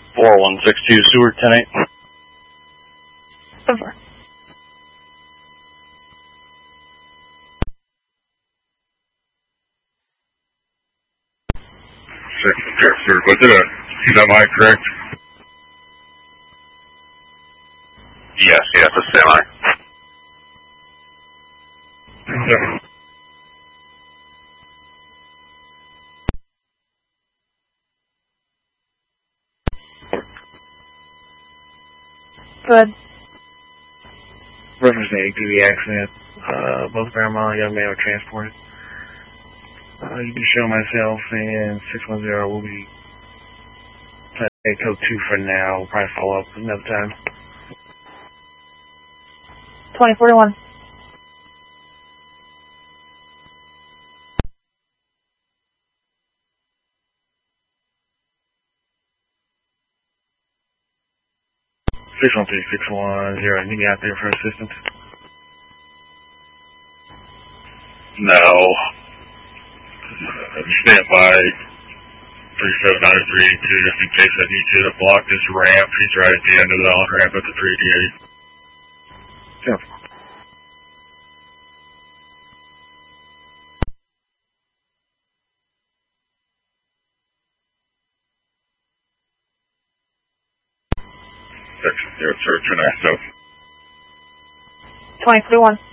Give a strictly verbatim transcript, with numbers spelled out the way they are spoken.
four one six two, Seward, ten eight. Over. Six, yes, sir. Was it a semi, correct? Yes, yes, a semi. Seven. Good. Reference to A T V accident. Uh, both grandma and young man were transported. Uh, you can show myself and six one zero will be playing code two for now. We'll probably follow up another time. twenty forty-one. six one three, six one zero, need me out there for assistance? No. Uh, stand by three seven nine three two just in case I need you to block this ramp. He's right at the end of the on-ramp at the three D eight. Yeah. Section zero, sir, turn that south. twenty forty-one.